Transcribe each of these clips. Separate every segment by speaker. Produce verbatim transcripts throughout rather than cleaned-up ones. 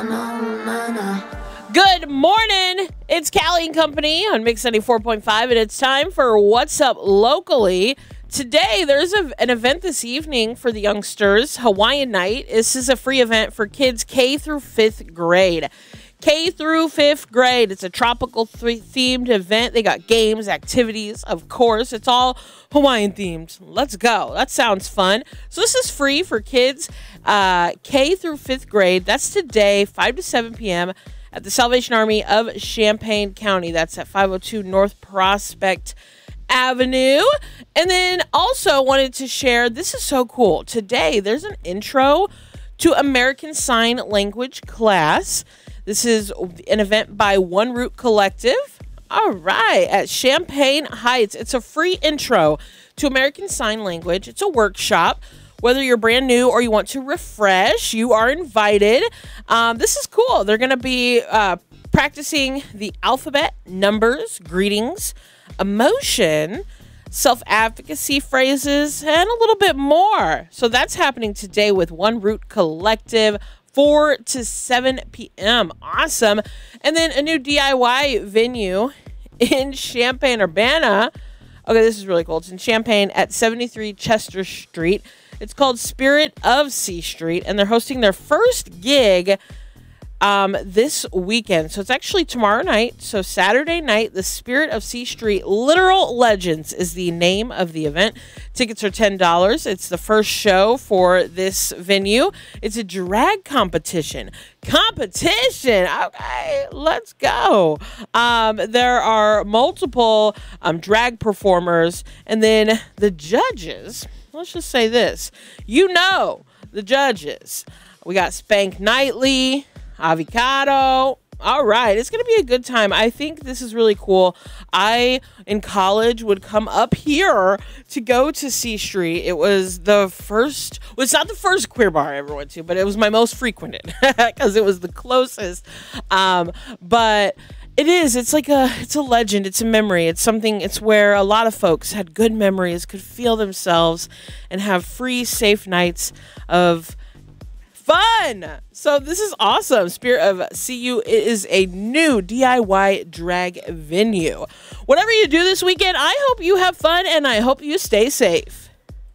Speaker 1: Good morning. It's Callie and Company on Mix ninety-four point five, and it's time for What's Up Locally. Today, there's a, an event this evening for the youngsters, Hawaiian Night. This is a free event for kids K through fifth grade. K through fifth grade. It's a tropical th- themed event. They got games, activities, of course. It's all Hawaiian themed. Let's go. That sounds fun. So this is free for kids uh, K through fifth grade. That's today, five to seven p.m. at the Salvation Army of Champaign County. That's at five oh two North Prospect Avenue. And then also wanted to share, this is so cool. Today, there's an intro to American Sign Language class. This is an event by One Root Collective. All right, at Champaign Heights. It's a free intro to American Sign Language. It's a workshop. Whether you're brand new or you want to refresh, you are invited. Um, this is cool. They're going to be uh, practicing the alphabet, numbers, greetings, emotion, self-advocacy phrases, and a little bit more. So that's happening today with One Root Collective, four to seven p.m. Awesome. And then a new D I Y venue in Champaign-Urbana. Okay, this is really cool. It's in Champaign at seventy-three Chester Street. It's called Spirit of C Street, and they're hosting their first gig um, this weekend. So it's actually tomorrow night. So Saturday night, the Spirit of C Street Literal Legends is the name of the event. Tickets are ten dollars. It's the first show for this venue. It's a drag competition. Competition! Okay, let's go. Um, there are multiple um, drag performers, and then the judges. Let's just say this. You know the judges. We got Spank Knightley, Avocado. All right. It's going to be a good time. I think this is really cool. I, in college, would come up here to go to C Street. It was the first, well, it's not the first queer bar I ever went to, but it was my most frequented because it was the closest. Um, but it is. It's like a, it's a legend. It's a memory. It's something, it's where a lot of folks had good memories, could feel themselves, and have free, safe nights of fun. So this is awesome. Spirit of C U is a new D I Y drag venue. Whatever you do this weekend, I hope you have fun and I hope you stay safe.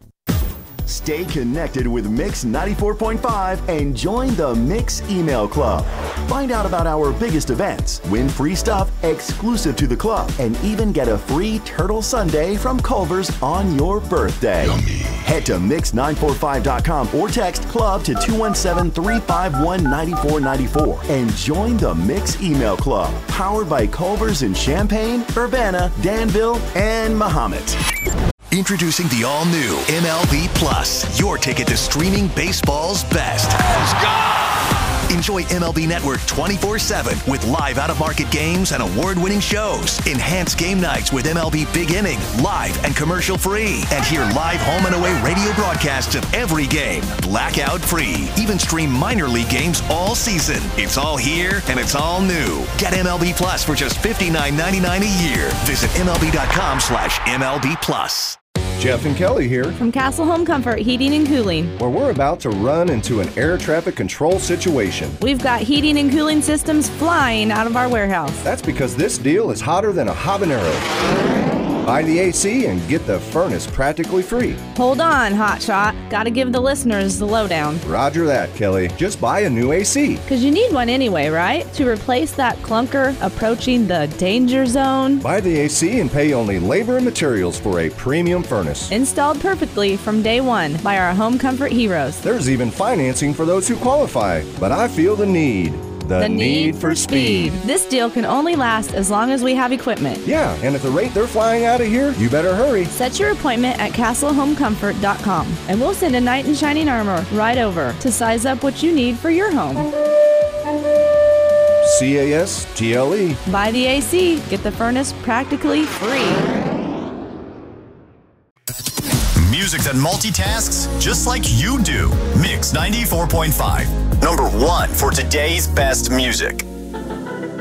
Speaker 2: Stay connected with Mix ninety-four point five and join the Mix email club. Find out about our biggest events, win free stuff exclusive to the club, and even get a free turtle sundae from Culver's on your birthday. Yummy. Head to mix nine four five dot com or text club to two one seven, three five one, nine four nine four and join the Mix email club, powered by Culver's in Champaign, Urbana, Danville, and Mahomet.
Speaker 3: Introducing the all-new M L B Plus, your ticket to streaming baseball's best. Let's go! Enjoy M L B Network twenty-four seven with live out-of-market games and award-winning shows. Enhance game nights with M L B Big Inning, live and commercial-free. And hear live home and away radio broadcasts of every game, blackout-free. Even stream minor league games all season. It's all here and it's all new. Get M L B Plus for just fifty-nine ninety-nine a year. Visit M L B dot com slash M L B Plus.
Speaker 4: Jeff and Kelly here
Speaker 5: from Castle Home Comfort Heating and Cooling,
Speaker 4: where we're about to run into an air traffic control situation.
Speaker 5: We've got heating and cooling systems flying out of our warehouse.
Speaker 4: That's because this deal is hotter than a habanero. Buy the A C and get the furnace practically free.
Speaker 5: Hold on, hotshot. Gotta give the listeners the lowdown.
Speaker 4: Roger that, Kelly. Just buy a new A C.
Speaker 5: Because you need one anyway, right? To replace that clunker approaching the danger zone.
Speaker 4: Buy the A C and pay only labor and materials for a premium furnace.
Speaker 5: Installed perfectly from day one by our home comfort heroes.
Speaker 4: There's even financing for those who qualify. But I feel the need. The,
Speaker 5: the
Speaker 4: need,
Speaker 5: need for speed. speed. This deal can only last as long as we have equipment.
Speaker 4: Yeah, and at the rate they're flying out of here, you better hurry.
Speaker 5: Set your appointment at castle home comfort dot com, and we'll send a knight in shining armor right over to size up what you need for your home.
Speaker 4: C A S T L E.
Speaker 5: Buy the A C. Get the furnace practically free.
Speaker 3: Music that multitasks just like you do. Mix ninety-four point five. Number one for today's best music.